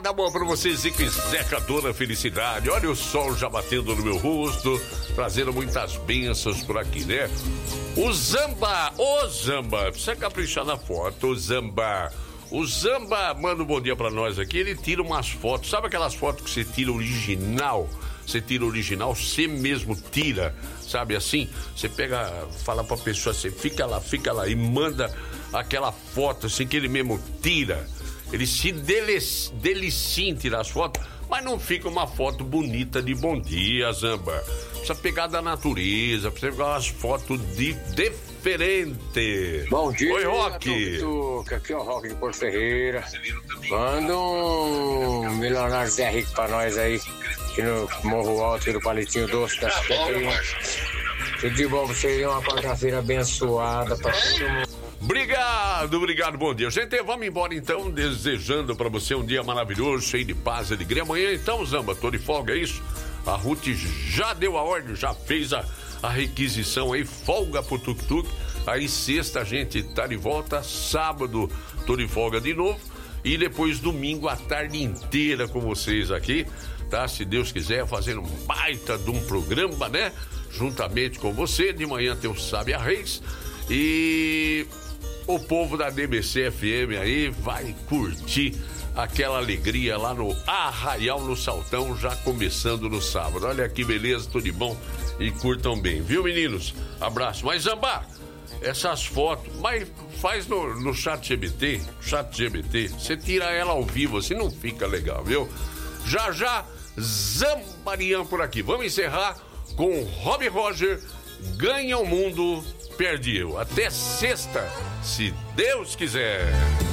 Dá bom pra vocês, Zico Zeca, dona felicidade. Olha o sol já batendo no meu rosto, trazendo muitas bênçãos por aqui, né? O Zamba, precisa caprichar na foto, o Zamba manda um bom dia pra nós aqui, ele tira umas fotos, sabe aquelas fotos que você tira original? Você mesmo tira, sabe assim? Você pega, fala pra pessoa assim, fica lá, e manda aquela foto assim que ele mesmo tira. Ele se delicia em tirar as fotos, mas não fica uma foto bonita de bom dia, Zamba. Precisa pegar da natureza, precisa pegar umas fotos diferentes. Bom dia, oi, Roque. Aqui é o Roque de Porto Ferreira. Manda um milionário Zé Rico pra nós aí, aqui no Morro Alto e do Palitinho Doce da Secretaria. Tudo de bom pra vocês, uma quarta-feira abençoada pra todo mundo. Obrigado, bom dia. Gente, vamos embora então, desejando pra você um dia maravilhoso, cheio de paz e alegria. Amanhã então, Zamba, tô de folga, é isso? A Ruth já deu a ordem, já fez a requisição aí, folga pro tuk-tuk. Aí sexta a gente tá de volta, sábado tô de folga de novo. E depois domingo a tarde inteira com vocês aqui, tá? Se Deus quiser, fazendo um baita de um programa, né? Juntamente com você, de manhã tem o Sábia Reis. E o povo da DBC FM aí vai curtir aquela alegria lá no Arraial no Saltão, já começando no sábado. Olha que beleza, tudo de bom e curtam bem, viu, meninos? Abraço. Mas, Zamba, essas fotos, mas faz no chat GBT, você tira ela ao vivo, assim não fica legal, viu? Já, Zambarian por aqui. Vamos encerrar com Robbie Roger, Ganha o Mundo, Perde Eu. Até sexta, se Deus quiser.